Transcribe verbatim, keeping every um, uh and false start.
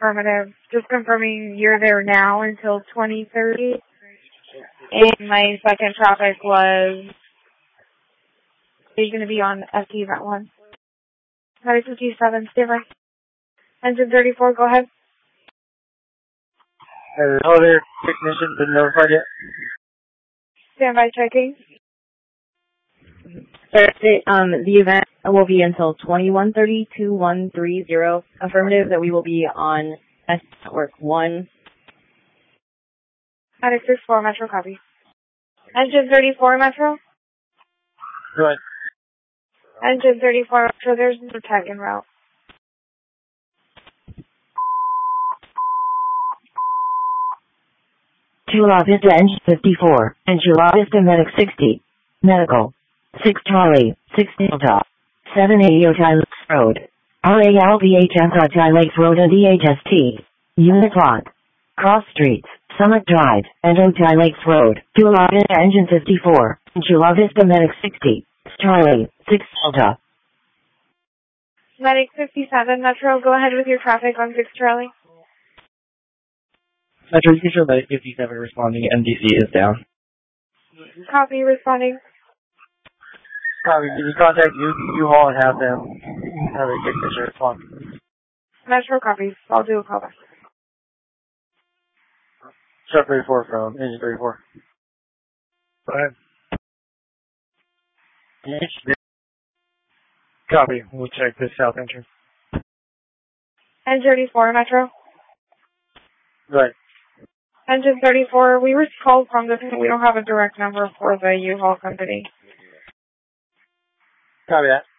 Affirmative. Just confirming you're there now until twenty thirty. And my second traffic was, you're going to be on F T event one. Medic fifty-seven, stay by. Engine thirty-four, go ahead. Hello there, technician, been notified yet? Stand by checking. Um, the event will be until twenty-one thirty to one thirty. Affirmative that we will be on S Network one. Medic sixty-four, Metro, copy. Engine thirty-four, Metro. Go ahead. Engine thirty-four, Metro, there's no tech en route. Chula Vista Engine fifty-four, and Chula Vista Medic sixty. Medical. six Charlie, six Delta. seven A E Otay Lakes Road. R A L V H S Otay Lakes Road and D H S T. Unit lot. Cross Streets, Summit Drive, and Otay Lakes Road. Chula Vista Engine fifty-four, and Chula Vista Medic sixty. Charlie, six Delta. Medic fifty-seven, Metro, go ahead with your traffic on six Charlie. Metro, you can show Medic fifty-seven responding, M D C is down. Copy, responding. Copy, can you contact you, U-Haul and have them, have a technician respond? Metro, copy. I'll do a call back. Sharp thirty-four from Engine thirty-four. Go ahead. Yes. Copy, we'll check this south entrance. Engine thirty-four, Metro. Go ahead. Engine thirty-four, we were called from this, we don't have a direct number for the U-Haul company. Copy that.